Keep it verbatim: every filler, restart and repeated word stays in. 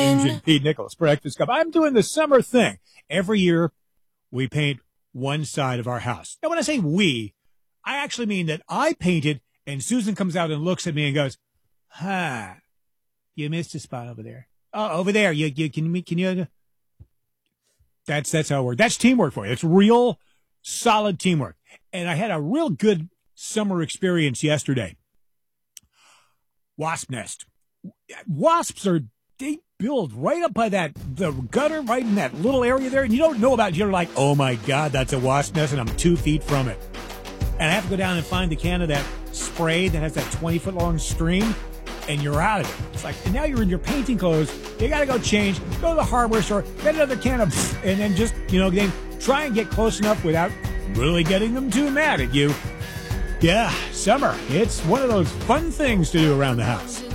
Engine Pete Nicholas, Breakfast Cup. I'm doing the summer thing. Every year, we paint one side of our house. Now, when I say we, I actually mean that I paint it, and Susan comes out and looks at me and goes, huh, you missed a spot over there. Oh, over there. You, you can, can you? That's, that's how it works. That's teamwork for you. It's real solid teamwork. And I had a real good summer experience yesterday. Wasp nest. Wasps are, they build right up by that, the gutter, right in that little area there. And you don't know about it. You're like, oh my God, that's a wasp nest, and I'm two feet from it. And I have to go down and find the can of that spray that has that twenty foot long string, and you're out of it. It's like, and now you're in your painting clothes. You got to go change, go to the hardware store, get another can of, and then just, you know, then try and get close enough without really getting them too mad at you. Yeah, summer. It's one of those fun things to do around the house.